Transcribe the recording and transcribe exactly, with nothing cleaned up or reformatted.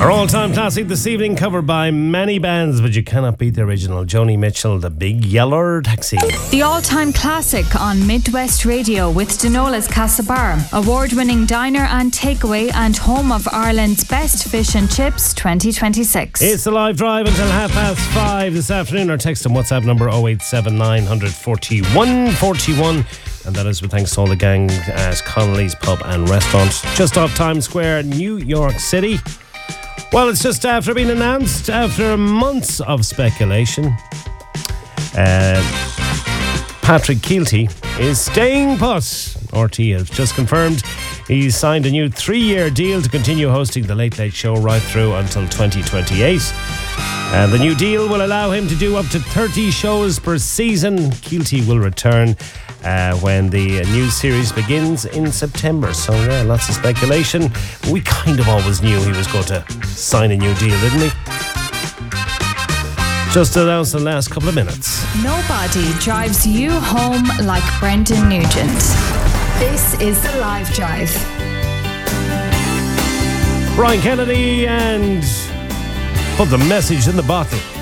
Our all-time classic this evening, covered by many bands, but you cannot beat the original. Joni Mitchell, The Big Yellow Taxi. The all-time classic on Midwest Radio with Denola's Castlebar, award-winning diner and takeaway and home of Ireland's best fish and chips twenty twenty-six. It's the live drive until half past five this afternoon. Our text and WhatsApp number oh eight seven nine forty-one forty-one. And that is with thanks to all the gang at Connolly's Pub and Restaurant, just off Times Square, New York City. Well, it's just after being announced, after months of speculation, uh, Patrick Kielty is staying put. R T has just confirmed he's signed a new three-year deal to continue hosting The Late Late Show right through until twenty twenty-eight. And the new deal will allow him to do up to thirty shows per season. Kielty will return Uh, when the new series begins in September. So yeah, lots of speculation. We kind of always knew he was going to sign a new deal, didn't he? Just announced in the last couple of minutes. Nobody drives you home like Brendan Nugent. This is the Live Drive. Brian Kennedy and Put the Message in the Bottle.